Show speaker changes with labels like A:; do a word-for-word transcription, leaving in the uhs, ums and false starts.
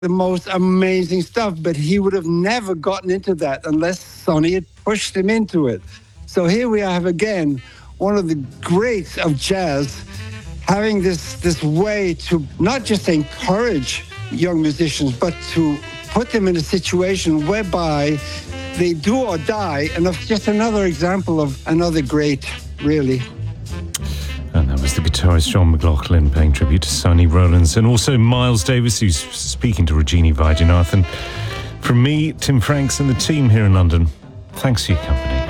A: the most amazing stuff, but he would have never gotten into that unless Sonny had pushed him into it. So here we have again one of the greats of jazz having this this way to not just encourage young musicians, but to put them in a situation whereby they do or die. And that's just another example of another great, really.
B: And that was the guitarist John McLaughlin paying tribute to Sonny Rollins, and also Miles Davis, who's speaking to Rajini Vaidyanathan. From me, Tim Franks, and the team here in London, thanks for your company.